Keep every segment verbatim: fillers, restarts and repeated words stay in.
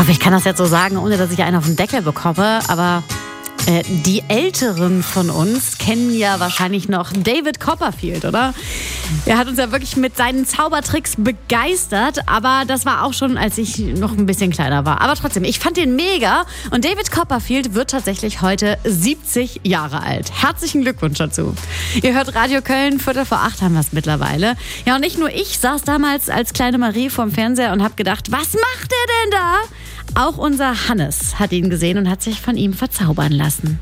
hoffe, ich kann das jetzt so sagen, ohne dass ich einen auf den Deckel bekomme, aber äh, die Älteren von uns kennen ja wahrscheinlich noch David Copperfield, oder? Er hat uns ja wirklich mit seinen Zaubertricks begeistert, aber das war auch schon, als ich noch ein bisschen kleiner war. Aber trotzdem, ich fand den mega und David Copperfield wird tatsächlich heute siebzig Jahre alt. Herzlichen Glückwunsch dazu. Ihr hört Radio Köln, Viertel vor acht haben wir es mittlerweile. Ja, und nicht nur ich saß damals als kleine Marie vorm Fernseher und habe gedacht, was macht er denn da? Auch unser Hannes hat ihn gesehen und hat sich von ihm verzaubern lassen.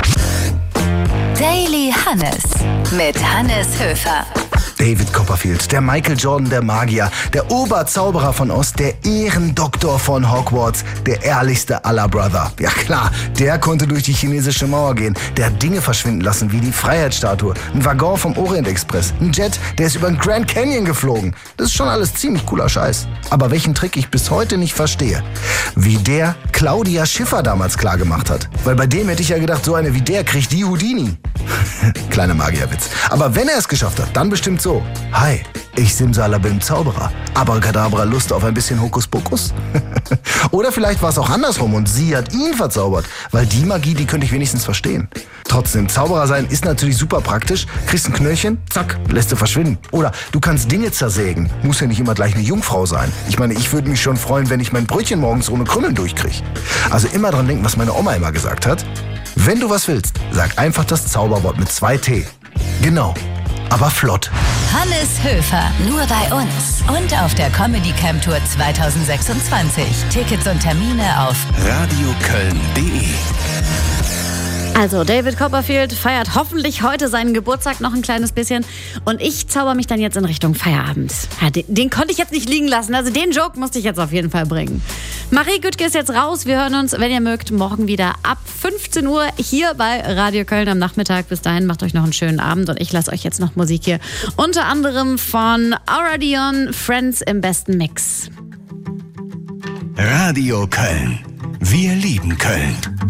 Daily Hannes mit Hannes Höfer. David Copperfield, der Michael Jordan der Magier, der Oberzauberer von Ost, der Ehrendoktor von Hogwarts, der ehrlichste aller Brother. Ja klar, der konnte durch die chinesische Mauer gehen, der hat Dinge verschwinden lassen wie die Freiheitsstatue, ein Waggon vom Orient Express, ein Jet, der ist über den Grand Canyon geflogen. Das ist schon alles ziemlich cooler Scheiß. Aber welchen Trick ich bis heute nicht verstehe, wie der Claudia Schiffer damals klargemacht hat. Weil bei dem hätte ich ja gedacht, so eine wie der kriegt die Houdini. Kleiner Magierwitz. Aber wenn er es geschafft hat, dann bestimmt so. Hi, ich Simsalabim Zauberer. Abracadabra, Lust auf ein bisschen Hokuspokus? Oder vielleicht war es auch andersrum und sie hat ihn verzaubert. Weil die Magie, die könnte ich wenigstens verstehen. Trotzdem, Zauberer sein ist natürlich super praktisch. Kriegst ein Knöllchen, zack, lässt du verschwinden. Oder du kannst Dinge zersägen. Muss ja nicht immer gleich eine Jungfrau sein. Ich meine, ich würde mich schon freuen, wenn ich mein Brötchen morgens ohne Krümmeln durchkriege. Also immer dran denken, was meine Oma immer gesagt hat. Wenn du was willst, sag einfach das Zauberwort mit zwei T. Genau, aber flott. Hannes Höfer, nur bei uns und auf der Comedy Camp Tour zwanzig sechsundzwanzig. Tickets und Termine auf radioköln punkt de. Also David Copperfield feiert hoffentlich heute seinen Geburtstag noch ein kleines bisschen und ich zauber mich dann jetzt in Richtung Feierabend. Ja, den, den konnte ich jetzt nicht liegen lassen, also den Joke musste ich jetzt auf jeden Fall bringen. Marie Güttke ist jetzt raus, wir hören uns, wenn ihr mögt, morgen wieder ab fünfzehn Uhr hier bei Radio Köln am Nachmittag. Bis dahin macht euch noch einen schönen Abend und ich lasse euch jetzt noch Musik hier, unter anderem von Aura Dion, Friends im besten Mix. Radio Köln. Wir lieben Köln.